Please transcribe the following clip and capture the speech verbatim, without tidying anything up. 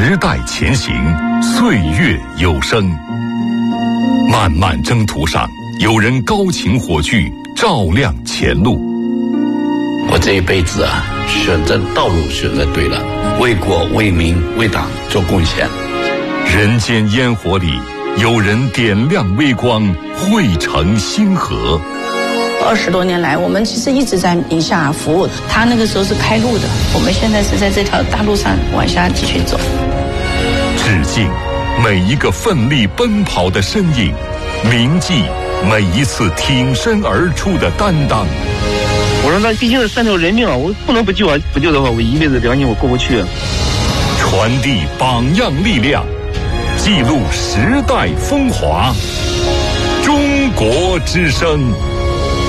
时代前行，岁月有声。漫漫征途上，有人高擎火炬，照亮前路。 我这一辈子啊，选择道路选择对了，为国为民为党做贡献。 人间烟火里，有人点亮微光，汇成星河。 二十多年来，我们其实一直在宁夏服务。他那个时候是开路的，我们现在是在这条大路上往下继续走。 致敬每一个奋力奔跑的身影，铭记每一次挺身而出的担当。 我说那毕竟是三条人命啊，我不能不救啊！不救的话，我一辈子良心我过不去。 传递榜样力量，记录时代风华。中国之声。